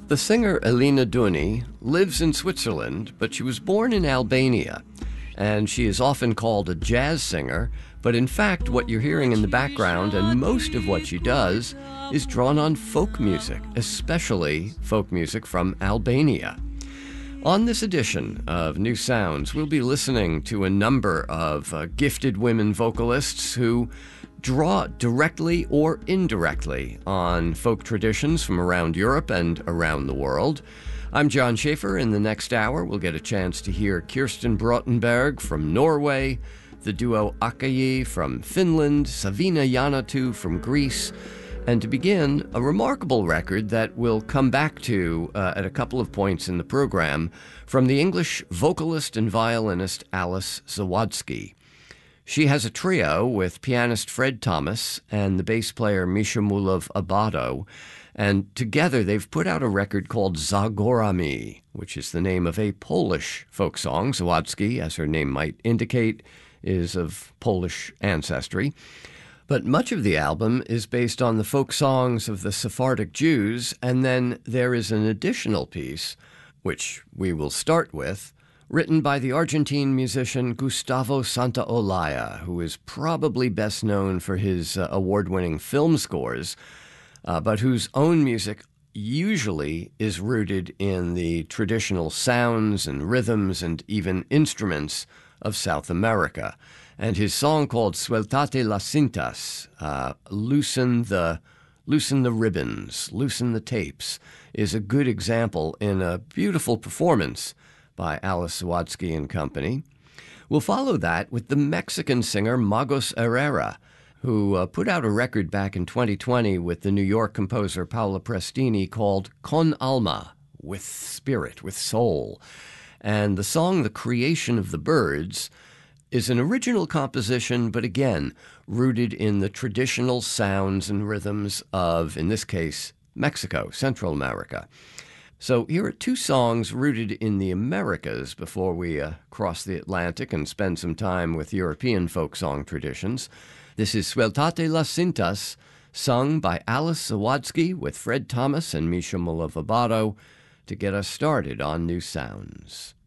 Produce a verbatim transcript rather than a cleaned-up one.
The singer Elina Duni lives in Switzerland, but she was born in Albania, and she is often called a jazz singer, but in fact what you're hearing in the background and most of what she does is drawn on folk music, especially folk music from Albania. On this edition of New Sounds, we'll be listening to a number of uh, gifted women vocalists who draw directly or indirectly on folk traditions from around Europe and around the world. I'm John Schaefer. In the next hour, we'll get a chance to hear Kirsten Brottenberg from Norway, the duo Akaji from Finland, Savina Janatu from Greece, and to begin, a remarkable record that we'll come back to uh, at a couple of points in the program from the English vocalist and violinist Alice Zawadzki. She has a trio with pianist Fred Thomas and the bass player Misha Mulov Abado, and together they've put out a record called Za Górami, which is the name of a Polish folk song. Zawadzki, as her name might indicate, is of Polish ancestry. But much of the album is based on the folk songs of the Sephardic Jews, and then there is an additional piece, which we will start with, written by the Argentine musician Gustavo Santaolalla, who is probably best known for his uh, award-winning film scores, uh, but whose own music usually is rooted in the traditional sounds and rhythms and even instruments of South America. And his song called Sueltate las cintas, uh, loosen the loosen the ribbons, loosen the tapes, is a good example in a beautiful performance by Alice Zawadzki and company. We'll follow that with the Mexican singer Magos Herrera, who uh, put out a record back in twenty twenty with the New York composer Paula Prestini called Con Alma, with spirit, with soul. And the song The Creation of the Birds is an original composition, but again, rooted in the traditional sounds and rhythms of, in this case, Mexico, Central America. So here are two songs rooted in the Americas before we uh, cross the Atlantic and spend some time with European folk song traditions. This is Sueltate las cintas, sung by Alice Zawadzki with Fred Thomas and Misha Mulov Abado to get us started on New Sounds.